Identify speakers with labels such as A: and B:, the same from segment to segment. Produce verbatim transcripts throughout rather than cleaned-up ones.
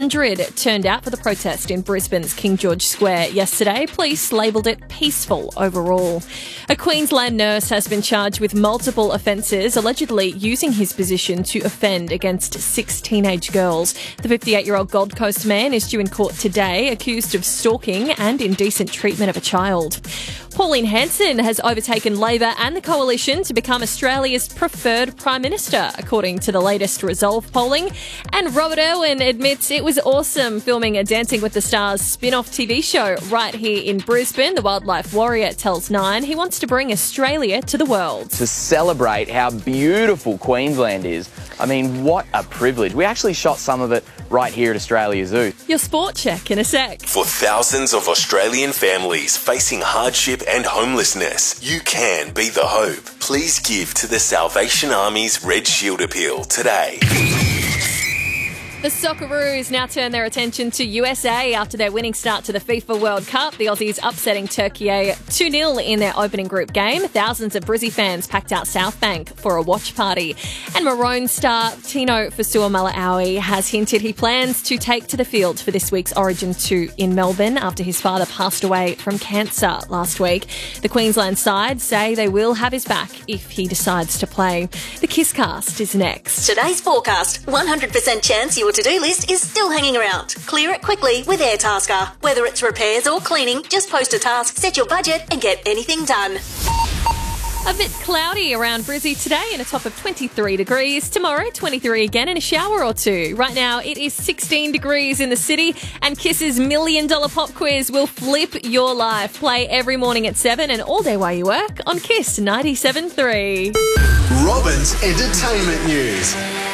A: hundred turned out for the protest in Brisbane's King George Square yesterday. Police labelled it peaceful overall. A Queensland nurse has been charged with multiple offences, allegedly using his position to offend against six teenage girls. The fifty-eight-year-old Gold Coast man is due in court today, accused of stalking and indecent treatment of a child. Pauline Hanson has overtaken Labor and the Coalition to become Australia's preferred Prime Minister, according to the latest Resolve polling. And Robert Irwin admits it was awesome filming a Dancing with the Stars spin-off T V show right here in Brisbane. The wildlife warrior tells Nine he wants to bring Australia to the world.
B: To celebrate how beautiful Queensland is. I mean, what a privilege. We actually shot some of it right here at Australia Zoo.
A: Your sport check in a sec.
C: For thousands of Australian families facing hardship and homelessness, you can be the hope. Please give to the Salvation Army's Red Shield appeal today.
A: The Socceroos now turn their attention to U S A after their winning start to the FIFA World Cup. The Aussies upsetting Turkey two nil in their opening group game. Thousands of Brizzy fans packed out South Bank for a watch party. And Maroon star Tino Fa'asuamaleaui has hinted he plans to take to the field for this week's Origin two in Melbourne after his father passed away from cancer last week. The Queensland side say they will have his back if he decides to play. The Kisscast is next.
D: Today's forecast, one hundred percent chance your to-do list is still hanging around. Clear it quickly with Airtasker. Whether it's repairs or cleaning, just post a task, set your budget and get anything done.
A: A bit cloudy around Brizzy today and a top of twenty-three degrees. Tomorrow, twenty-three again and a shower or two. Right now, it is sixteen degrees in the city and Kiss's Million Dollar Pop Quiz will flip your life. Play every morning at seven and all day while you work on Kiss ninety-seven point three.
E: Robin's Entertainment News.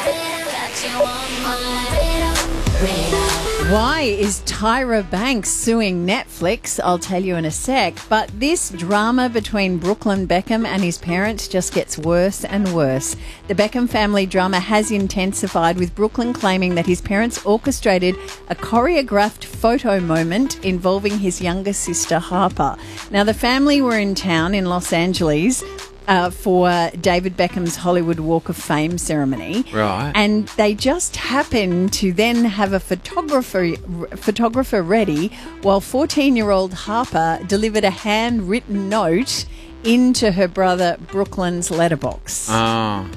F: Why is Tyra Banks suing Netflix? I'll tell you in a sec. But this drama between Brooklyn Beckham and his parents just gets worse and worse. The Beckham family drama has intensified, with Brooklyn claiming that his parents orchestrated a choreographed photo moment involving his younger sister Harper. Now, the family were in town in Los Angeles Uh, for David Beckham's Hollywood Walk of Fame ceremony.
G: Right.
F: And they just happened to then have a photographer photographer ready while fourteen-year-old Harper delivered a handwritten note into her brother Brooklyn's letterbox.
G: Oh.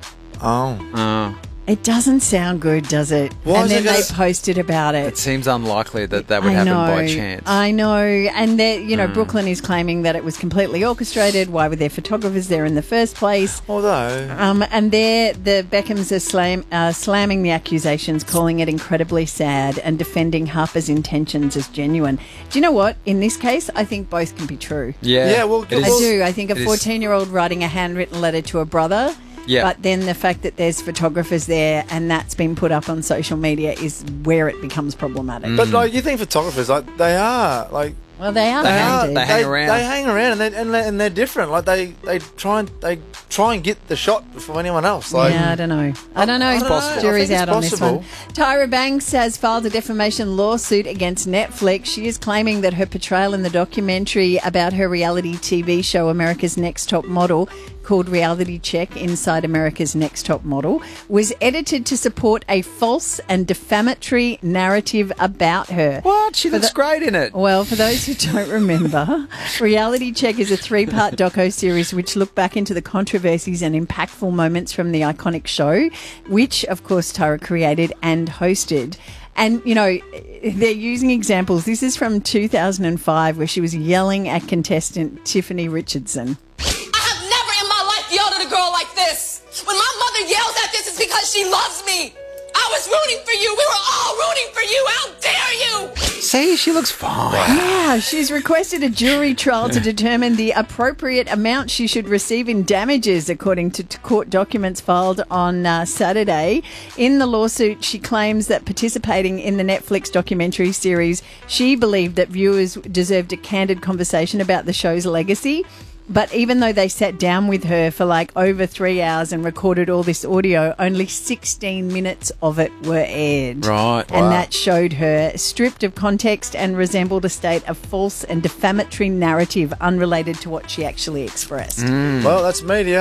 E: Oh.
G: Oh.
F: It doesn't sound good, does it?
E: Why
F: and
E: is
F: then
E: it
F: they
E: gonna-
F: posted about it.
G: It seems unlikely that that would
F: I
G: happen
F: know,
G: by chance.
F: I know. And, they're- you know, Brooklyn is claiming that it was completely orchestrated. Why were there photographers there in the first place?
E: Although,
F: Um, and there, the Beckhams are slam, uh, slamming the accusations, calling it incredibly sad and defending Harper's intentions as genuine. Do you know what? In this case, I think both can be true.
G: Yeah.
E: Yeah, well,
G: it
F: I
G: is-
F: do. I think a
G: it is-
F: fourteen-year-old writing a handwritten letter to a brother.
G: Yeah.
F: But then the fact that there's photographers there and that's been put up on social media is where it becomes problematic.
E: but like you think photographers, like they are, like
F: Well, they are.
E: they
F: they
E: are,
F: do.
G: They hang around.
E: They hang around, and they and, they, and they're different. Like they, they try and they try and get the shot before anyone else. Like,
F: yeah, I don't know. I don't know.
E: I don't know. I
F: Jury's
E: think it's
F: out on this one.
E: possible.
F: Tyra Banks has filed a defamation lawsuit against Netflix. She is claiming that her portrayal in the documentary about her reality T V show America's Next Top Model, called Reality Check Inside America's Next Top Model, was edited to support a false and defamatory narrative about her.
G: What? She looks
F: the-
G: great in it.
F: Well, for those who don't remember, Reality Check is a three-part doco-series which look back into the controversies and impactful moments from the iconic show, which, of course, Tyra created and hosted. And, you know, they're using examples. This is from two thousand five, where she was yelling at contestant Tiffany Richardson.
H: I have never in my life yelled at a girl like this. When my mother yells at this, it's because she loves me. I was rooting for you. We were all rooting for you. How dare you?
G: See, she looks fine.
F: Yeah, she's requested a jury trial to determine the appropriate amount she should receive in damages, according to t- court documents filed on uh, Saturday. In the lawsuit, she claims that participating in the Netflix documentary series, she believed that viewers deserved a candid conversation about the show's legacy. But even though they sat down with her for like over three hours and recorded all this audio, only sixteen minutes of it were aired.
G: Right.
F: And
G: Wow.
F: that showed her stripped of context and resembled a state of false and defamatory narrative unrelated to what she actually expressed.
E: Well, that's media.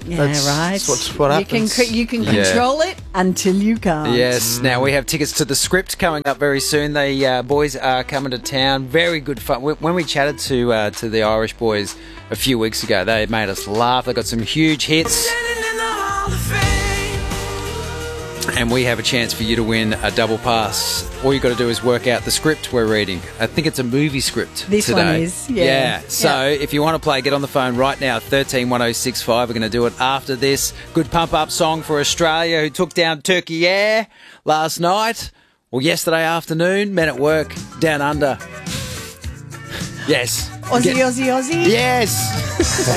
F: Yeah,
E: That's,
F: right.
E: That's what's, what
F: you can
E: happens.
F: cr- you can
G: Yeah.
F: control it until you can't.
G: Yes. Now we have tickets to The Script coming up very soon. The uh, boys are coming to town. Very good fun. Wh- When we chatted to uh, to the Irish boys a few weeks ago, they made us laugh. They got some huge hits. And we have a chance for you to win a double pass. All you got to do is work out the script we're reading. I think it's a movie script
F: This
G: today.
F: one is, yeah.
G: So
F: Yeah.
G: if you want to play, get on the phone right now, thirteen one oh six five. We're going to do it after this. Good pump-up song for Australia, who took down Turkey Air last night. Well, yesterday afternoon, men at work, down under. Yes.
F: Aussie,
G: Get-
F: Aussie, Aussie.
G: Yes.